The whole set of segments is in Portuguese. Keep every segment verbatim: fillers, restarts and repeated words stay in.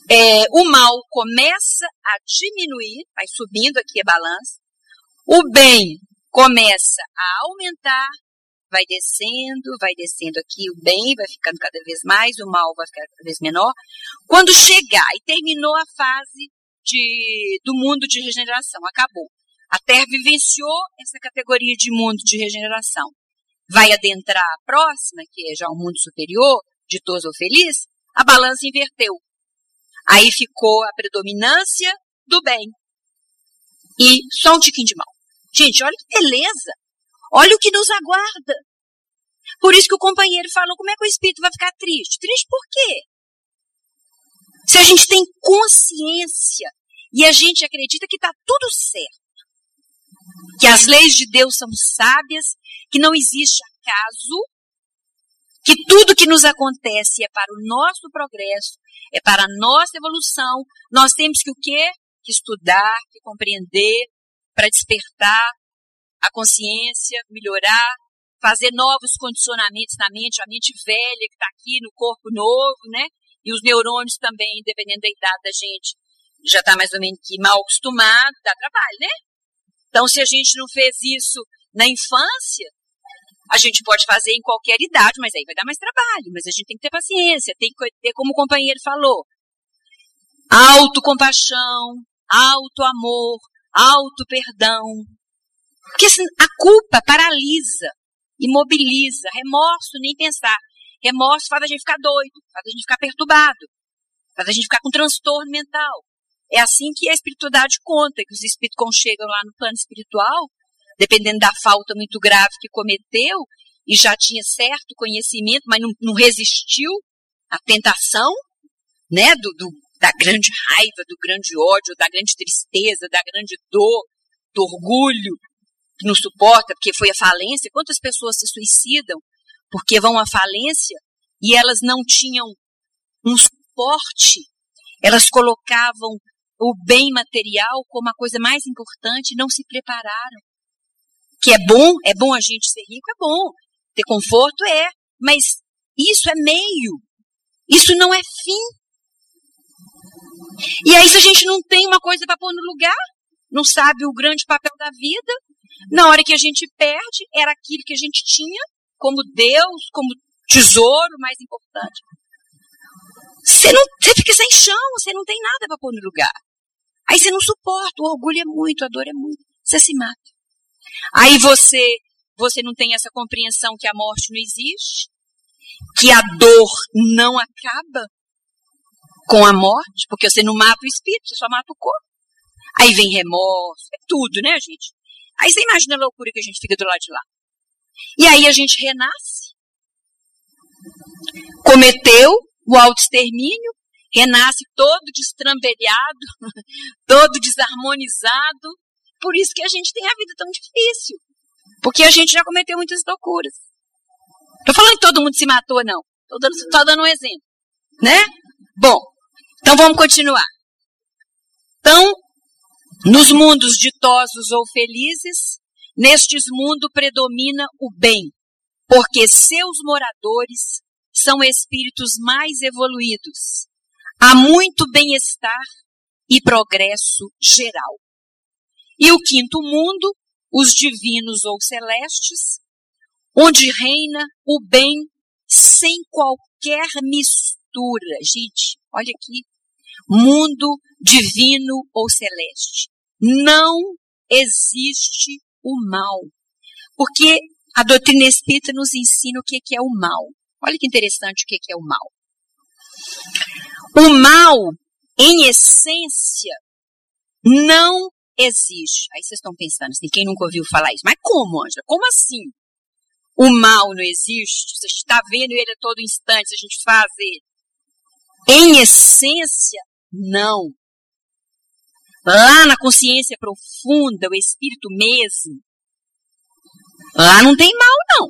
é, o mal começa a diminuir, vai subindo aqui a balança, o bem começa a aumentar, vai descendo, vai descendo aqui, o bem vai ficando cada vez mais, o mal vai ficar cada vez menor. Quando chegar e terminou a fase de, do mundo de regeneração, acabou. A Terra vivenciou essa categoria de mundo de regeneração. Vai adentrar a próxima, que é já um mundo superior, ditoso ou feliz, a balança inverteu. Aí ficou a predominância do bem. E só um tiquinho de mal. Gente, olha que beleza. Olha o que nos aguarda. Por isso que o companheiro falou, como é que o espírito vai ficar triste? Triste por quê? Se a gente tem consciência e a gente acredita que está tudo certo, que as leis de Deus são sábias, que não existe acaso, que tudo que nos acontece é para o nosso progresso, é para a nossa evolução, nós temos que o quê? Que estudar, que compreender, para despertar a consciência, melhorar, fazer novos condicionamentos na mente, a mente velha que está aqui no corpo novo, né? E os neurônios também, dependendo da idade da gente, já está mais ou menos que mal acostumado, dá trabalho, né? Então, se a gente não fez isso na infância, a gente pode fazer em qualquer idade, mas aí vai dar mais trabalho. Mas a gente tem que ter paciência, tem que ter, como o companheiro falou, autocompaixão, auto-amor, auto-perdão. Porque a culpa paralisa, imobiliza, remorso, nem pensar. Remorso faz a gente ficar doido, faz a gente ficar perturbado, faz a gente ficar com transtorno mental. É assim que a espiritualidade conta, que os espíritos quando chegam lá no plano espiritual, dependendo da falta muito grave que cometeu, e já tinha certo conhecimento, mas não, não resistiu à tentação, né, do, do, da grande raiva, do grande ódio, da grande tristeza, da grande dor, do orgulho, que não suporta, porque foi a falência. Quantas pessoas se suicidam porque vão à falência e elas não tinham um suporte, elas colocavam o bem material como a coisa mais importante e não se prepararam. Que é bom, é bom a gente ser rico, é bom. Ter conforto é, mas isso é meio. Isso não é fim. E aí se a gente não tem uma coisa para pôr no lugar, não sabe o grande papel da vida, na hora que a gente perde, era aquilo que a gente tinha como Deus, como tesouro mais importante. Você, não, você fica sem chão, você não tem nada para pôr no lugar. Aí você não suporta, o orgulho é muito, a dor é muito, você se mata. Aí você, você não tem essa compreensão que a morte não existe, que a dor não acaba com a morte, porque você não mata o espírito, você só mata o corpo. Aí vem remorso, é tudo, né, gente? Aí você imagina a loucura que a gente fica do lado de lá. E aí a gente renasce, cometeu o autoextermínio, renasce todo destrambelhado, todo desarmonizado. Por isso que a gente tem a vida tão difícil. Porque a gente já cometeu muitas loucuras. Estou falando que todo mundo se matou, não. Estou dando, tô dando um exemplo. Né? Bom, então vamos continuar. Então, nos mundos ditosos ou felizes, nestes mundos predomina o bem, porque seus moradores são espíritos mais evoluídos. Há muito bem-estar e progresso geral. E o quinto mundo, os divinos ou celestes, onde reina o bem sem qualquer mistura. Gente, olha aqui. Mundo divino ou celeste. Não existe o mal. Porque a doutrina espírita nos ensina o que é o mal. Olha que interessante o que é o mal. O mal, em essência, não existe. Aí vocês estão pensando assim, quem nunca ouviu falar isso? Mas como, Ângela? Como assim? O mal não existe? Você está vendo ele a todo instante, se a gente faz ele. Em essência, não. Lá na consciência profunda, o espírito mesmo, lá não tem mal, não.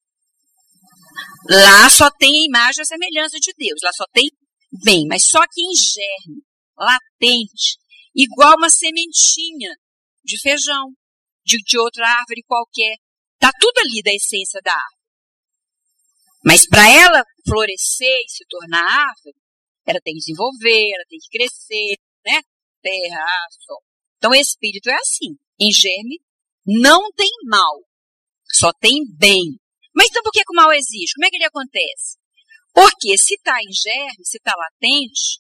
Lá só tem a imagem e a semelhança de Deus. Lá só tem bem, mas só que em germe, latente, igual uma sementinha de feijão, de, de outra árvore qualquer. Está tudo ali da essência da árvore. Mas para ela florescer e se tornar árvore, ela tem que desenvolver, ela tem que crescer, né? Terra, ar, sol. Então, o espírito é assim. Em germe, não tem mal, só tem bem. Mas então, por que, que o mal existe? Como é que ele acontece? Porque se está em germe, se está latente,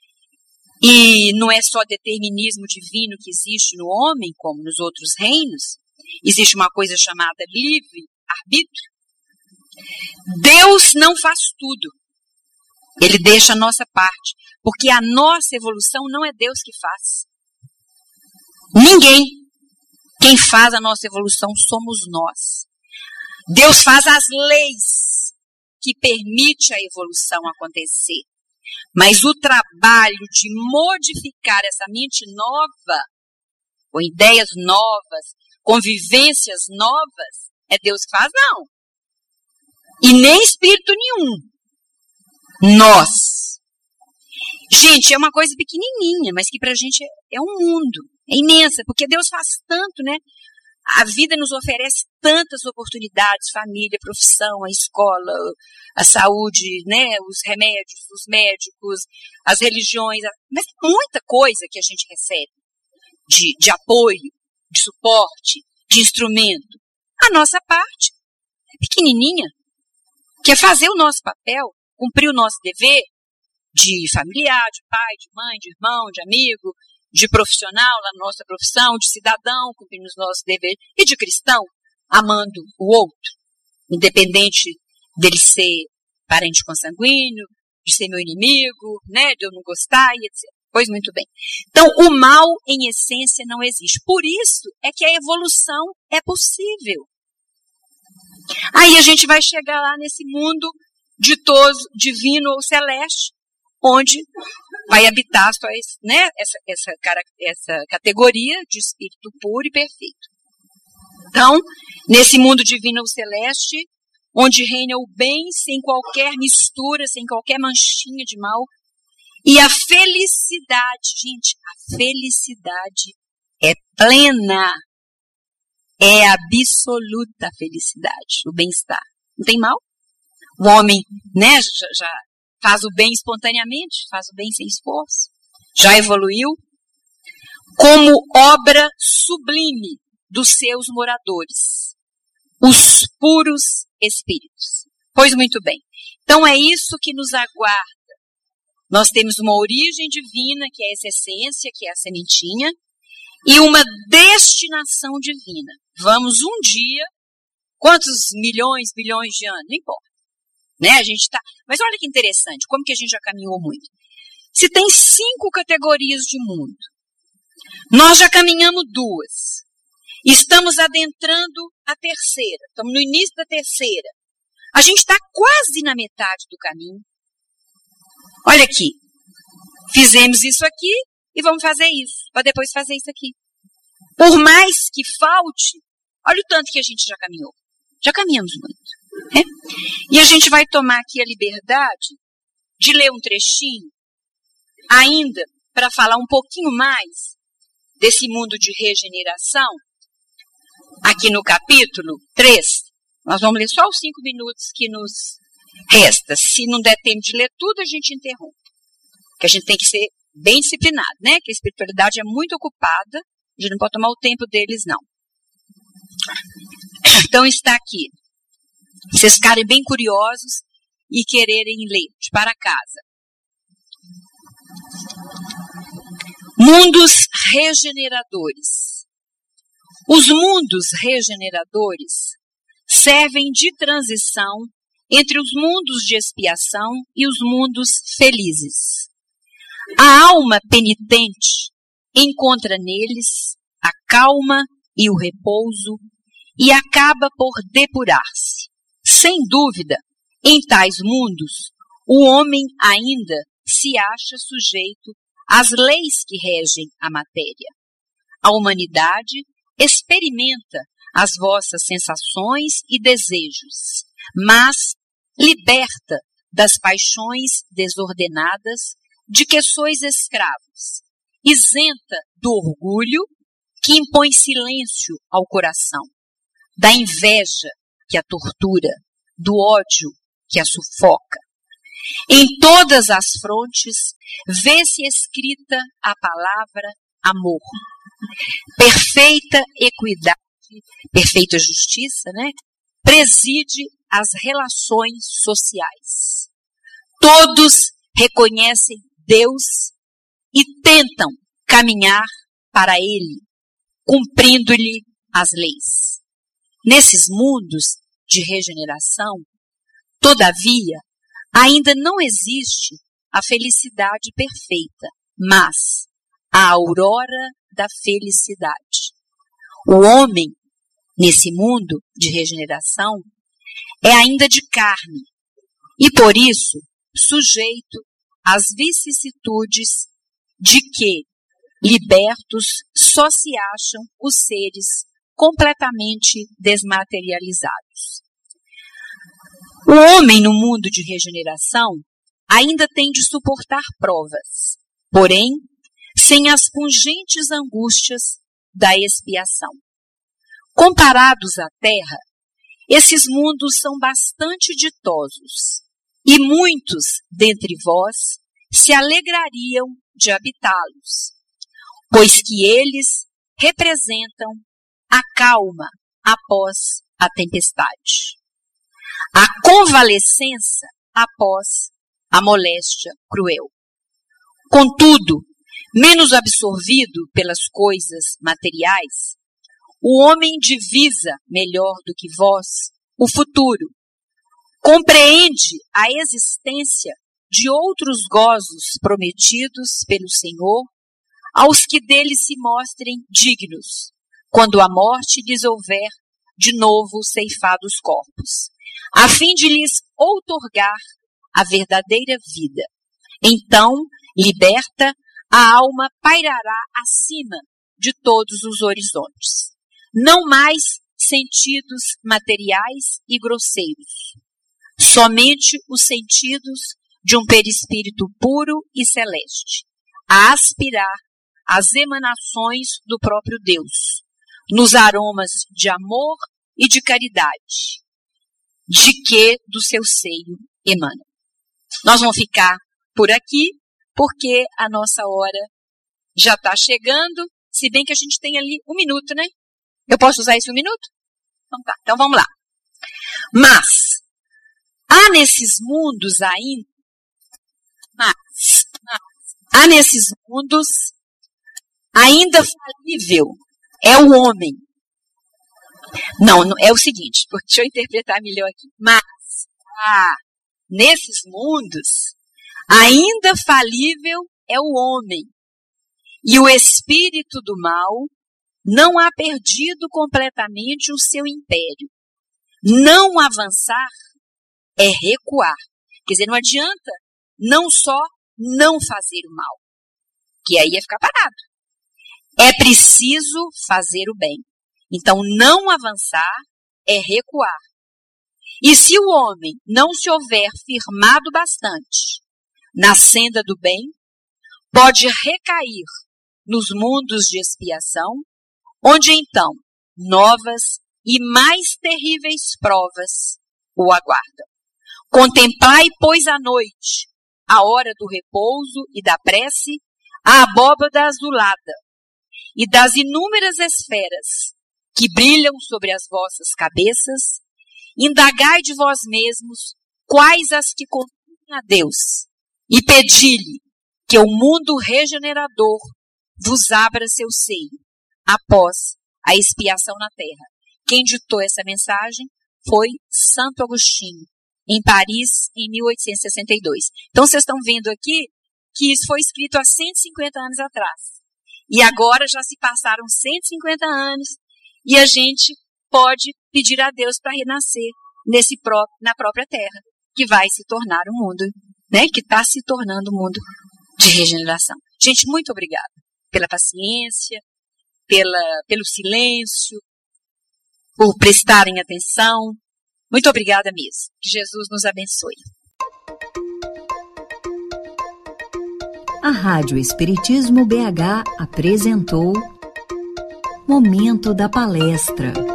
e não é só determinismo divino que existe no homem, como nos outros reinos, existe uma coisa chamada livre-arbítrio. Deus não faz tudo. Ele deixa a nossa parte. Porque a nossa evolução não é Deus que faz. Ninguém. Quem faz a nossa evolução somos nós. Deus faz as leis que permitem a evolução acontecer. Mas o trabalho de modificar essa mente nova, com ideias novas, convivências novas, é Deus que faz, não. E nem espírito nenhum. Nós. Gente, é uma coisa pequenininha, mas que pra gente é, é um mundo. É imensa, porque Deus faz tanto, né? A vida nos oferece tantas oportunidades, família, profissão, a escola, a saúde, né? Os remédios, os médicos, as religiões, mas é muita coisa que a gente recebe de, de apoio, de suporte, de instrumento. A nossa parte é pequenininha, que é fazer o nosso papel, cumprir o nosso dever de familiar, de pai, de mãe, de irmão, de amigo, de profissional na nossa profissão, de cidadão, cumprindo os nossos deveres, e de cristão, amando o outro, independente dele ser parente consanguíneo, de ser meu inimigo, né, de eu não gostar, e etcétera. Pois muito bem. Então, o mal, em essência, não existe. Por isso é que a evolução é possível. Aí a gente vai chegar lá nesse mundo ditoso, divino ou celeste, onde vai habitar só esse, né, essa, essa, essa categoria de espírito puro e perfeito. Então, nesse mundo divino ou celeste, onde reina o bem sem qualquer mistura, sem qualquer manchinha de mal, e a felicidade, gente, a felicidade é plena, é absoluta felicidade, o bem-estar. Não tem mal? O homem, né, já, já faz o bem espontaneamente, faz o bem sem esforço, já evoluiu, como obra sublime dos seus moradores, os puros espíritos. Pois muito bem. Então é isso que nos aguarda. Nós temos uma origem divina, que é essa essência, que é a sementinha, e uma destinação divina. Vamos um dia, quantos milhões, bilhões de anos, não importa. Né? A gente tá, mas olha que interessante, como que a gente já caminhou muito. Se tem cinco categorias de mundo, nós já caminhamos duas. Estamos adentrando a terceira, estamos no início da terceira. A gente está quase na metade do caminho. Olha aqui, fizemos isso aqui e vamos fazer isso, para depois fazer isso aqui. Por mais que falte, olha o tanto que a gente já caminhou. Já caminhamos muito. Né? E a gente vai tomar aqui a liberdade de ler um trechinho, ainda para falar um pouquinho mais desse mundo de regeneração, aqui no capítulo três. Nós vamos ler só os cinco minutos que nos resta. Se não der tempo de ler tudo, a gente interrompe. Porque a gente tem que ser bem disciplinado, né? Que a espiritualidade é muito ocupada, a gente não pode tomar o tempo deles, não. Então está aqui. Vocês ficarem bem curiosos e quererem ler de para casa. Mundos regeneradores. Os mundos regeneradores servem de transição entre os mundos de expiação e os mundos felizes. A alma penitente encontra neles a calma e o repouso e acaba por depurar-se. Sem dúvida, em tais mundos, o homem ainda se acha sujeito às leis que regem a matéria. A humanidade experimenta as vossas sensações e desejos, mas liberta das paixões desordenadas de que sois escravos, isenta do orgulho que impõe silêncio ao coração, da inveja que a tortura, do ódio que a sufoca, Em todas as frontes, vê-se escrita a palavra amor. Perfeita equidade, perfeita justiça, né? Preside as relações sociais. Todos reconhecem Deus e tentam caminhar para Ele, cumprindo-lhe as leis. Nesses mundos de regeneração, todavia, ainda não existe a felicidade perfeita, mas a aurora da felicidade. O homem, nesse mundo de regeneração, é ainda de carne e, por isso, sujeito às vicissitudes de que, libertos, só se acham os seres completamente desmaterializados. O homem no mundo de regeneração ainda tem de suportar provas, porém, sem as pungentes angústias da expiação. Comparados à Terra, esses mundos são bastante ditosos, e muitos dentre vós se alegrariam de habitá-los, pois que eles representam a calma após a tempestade, a convalescença após a moléstia cruel. Contudo, menos absorvido pelas coisas materiais, o homem divisa melhor do que vós o futuro, compreende a existência de outros gozos prometidos pelo Senhor aos que dele se mostrem dignos, quando a morte lhes houver de novo ceifado os corpos, a fim de lhes outorgar a verdadeira vida. Então, liberta, a alma pairará acima de todos os horizontes. Não mais sentidos materiais e grosseiros, somente os sentidos de um perispírito puro e celeste, a aspirar as emanações do próprio Deus, nos aromas de amor e de caridade, de que do seu seio emana. Nós vamos ficar por aqui, porque a nossa hora já está chegando, se bem que a gente tem ali um minuto, né? Eu posso usar esse um minuto? Então tá, então vamos lá. Mas, há nesses mundos ainda, mas, mas há nesses mundos ainda falível é o homem. Não, não é o seguinte, deixa eu interpretar melhor aqui. Mas, ah, nesses mundos, ainda falível é o homem. E o espírito do mal não há perdido completamente o seu império. Não avançar é recuar. Quer dizer, não adianta não só não fazer o mal, que aí é ficar parado. É preciso fazer o bem. Então, não avançar é recuar. E se o homem não se houver firmado bastante na senda do bem, pode recair nos mundos de expiação, onde então novas e mais terríveis provas o aguardam. Contemplai, pois, à noite, a hora do repouso e da prece, a abóbada azulada, e das inúmeras esferas que brilham sobre as vossas cabeças, indagai de vós mesmos quais as que conduzem a Deus, e pedi-lhe que o mundo regenerador vos abra seu seio, após a expiação na terra. Quem ditou essa mensagem foi Santo Agostinho, em Paris, em mil oitocentos e sessenta e dois. Então, vocês estão vendo aqui que isso foi escrito há cento e cinquenta anos atrás. E agora já se passaram cento e cinquenta anos e a gente pode pedir a Deus para renascer nesse próprio, na própria terra, que vai se tornar um mundo, né, que está se tornando um mundo de regeneração. Gente, muito obrigada pela paciência, pela, pelo silêncio, por prestarem atenção. Muito obrigada mesmo. Que Jesus nos abençoe. A Rádio Espiritismo B H apresentou Momento da Palestra.